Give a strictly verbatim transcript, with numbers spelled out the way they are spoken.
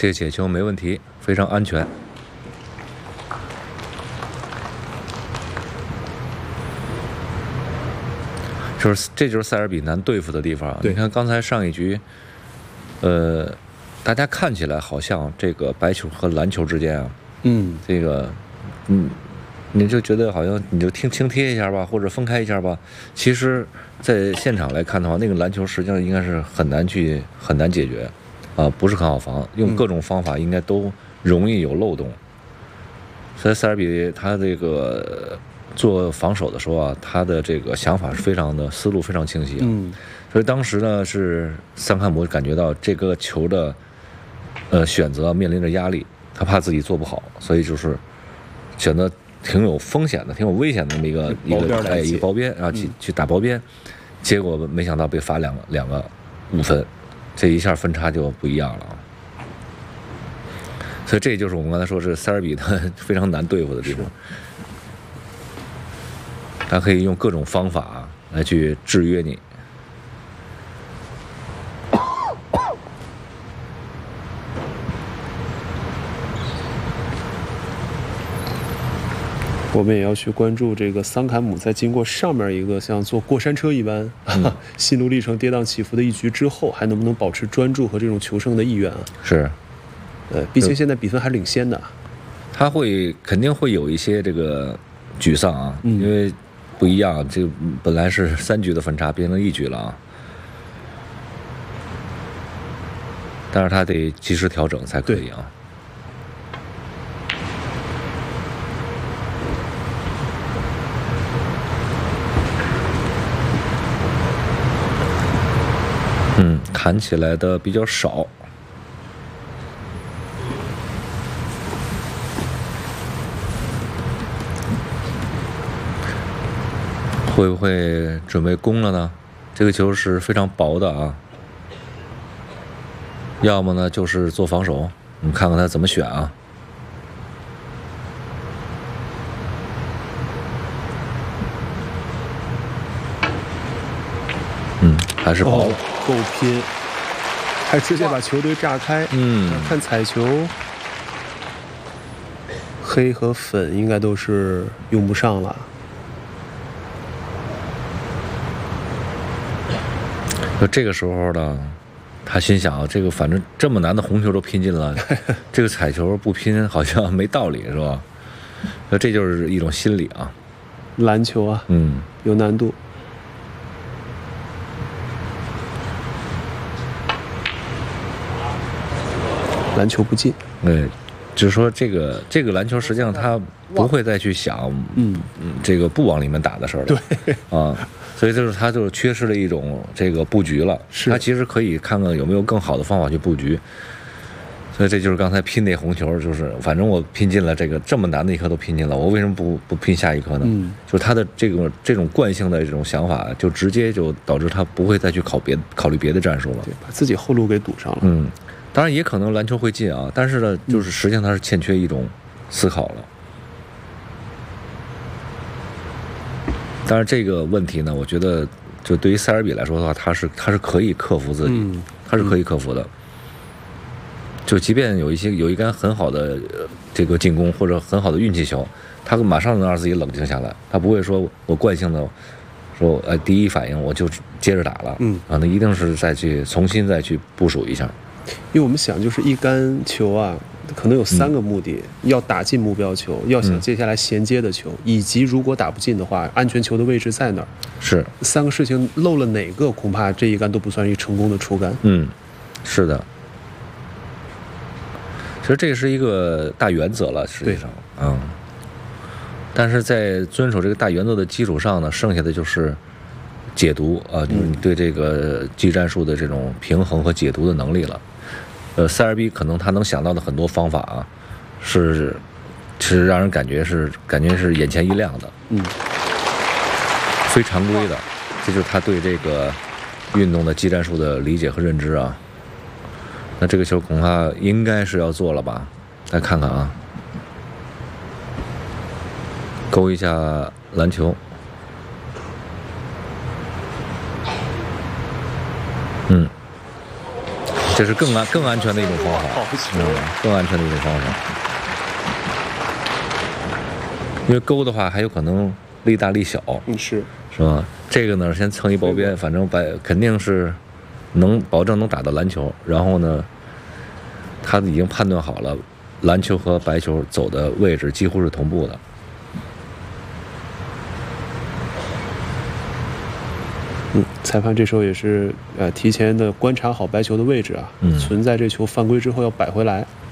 这个解球没问题，非常安全。就是这就是塞尔比难对付的地方。你看刚才上一局，呃，大家看起来好像这个白球和蓝球之间啊， 嗯， 这个，嗯，你就觉得好像你就听轻贴一下吧，或者分开一下吧。其实，在现场来看的话，那个篮球实际上应该是很难去很难解决，啊、呃，不是很好防，用各种方法应该都容易有漏洞。所以塞尔比他这个做防守的时候啊，他的这个想法是非常的思路非常清晰、啊。 嗯， 所以当时呢是桑坎姆感觉到这个球的呃选择面临着压力，他怕自己做不好，所以就是选择挺有风险的、挺有危险的那么一个一个哎一个包边，然后去、嗯、去打包边，结果没想到被罚两个两个五分，这一下分差就不一样了啊。所以这就是我们刚才说是塞尔比他非常难对付的地方，他可以用各种方法来去制约你。 我们也要去关注这个桑坎姆在经过上面一个像坐过山车一般、嗯、心路历程跌宕起伏的一局之后，还能不能保持专注和这种求胜的意愿啊？ 是。 呃，毕竟现在比分还领先的， 他会肯定会有一些这个沮丧啊，嗯、因为不一样，这本来是三局的分差变成一局了啊，但是他得及时调整才可以啊。嗯，弹起来的比较少。会不会准备攻了呢？这个球是非常薄的啊，要么呢就是做防守，我们看看他怎么选啊。嗯，还是薄、 哦，够拼，还直接把球队炸开。 嗯， 看彩球，黑和粉应该都是用不上了。 就这个时候呢，他心想，这个反正这么难的红球都拼进了，这个彩球不拼好像没道理，是吧？那这就是一种心理啊。 篮球啊， 嗯， 有难度。篮球不进。 对，就是说这个这个篮球实际上他不会再去想，嗯嗯，这个不往里面打的事儿了。 对啊。所以就是他就缺失了一种这个布局了，他其实可以看看有没有更好的方法去布局。所以这就是刚才拼那红球，就是反正我拼进了这个这么难的一颗都拼进了，我为什么不不拼下一颗呢？嗯，就是他的这个这种惯性的这种想法，就直接就导致他不会再去考别考虑别的战术了， 对，把自己后路给堵上了。 嗯，当然也可能篮球会进啊，但是呢，就是实际上他是欠缺一种思考了。但是这个问题呢，我觉得就对于塞尔比来说的话，他是他是可以克服自己，嗯、他是可以克服的。嗯、就即便有一些有一杆很好的这个进攻或者很好的运气球，他马上能让自己冷静下来，他不会说我惯性的说呃第一反应我就接着打了，嗯啊，那一定是再去重新再去部署一下。 因为我们想就是一杆球啊，可能有三个目的、嗯、要打进目标球，要想接下来衔接的球、嗯、以及如果打不进的话安全球的位置在哪儿， 是三个事情漏了哪个恐怕这一杆都不算一成功的出杆。 嗯，是的，其实这是一个大原则了，实际上嗯，但是在遵守这个大原则的基础上呢，剩下的就是解读啊，就是你对这个技战术的这种平衡和解读的能力了。呃，塞尔比可能他能想到的很多方法啊，是是让人感觉是感觉是眼前一亮的， 嗯， 非常规的，这就是他对这个运动的技战术的理解和认知啊。那这个球恐怕应该是要做了吧？来看看啊，勾一下篮球，嗯。 这是更安更安全的一种方法， 好球嗯，更安全的一种方法。因为勾的话还有可能力大力小， 嗯，是是吧？这个呢，先蹭一包边，反正白肯定是能保证能打到蓝球。然后呢，他已经判断好了，蓝球和白球走的位置几乎是同步的。 嗯，裁判这时候也是呃提前的观察好白球的位置啊， 嗯存在这球犯规之后要摆回来。